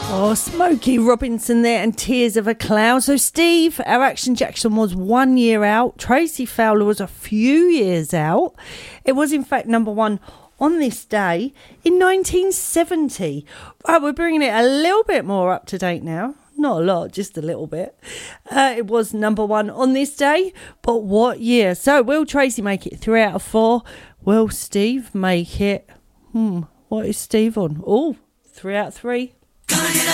Oh, Smokey Robinson there and Tears of a Cloud. So, Steve, our Action Jackson was 1 year out. Tracy Fowler was a few years out. It was, in fact, number one on this day in 1970. Right, we're bringing it a little bit more up to date now. Not a lot, just a little bit. It was number one on this day, but what year? So, will Tracy make it 3 out of 4? Will Steve make it? What is Steve on? Oh, 3 out of 3.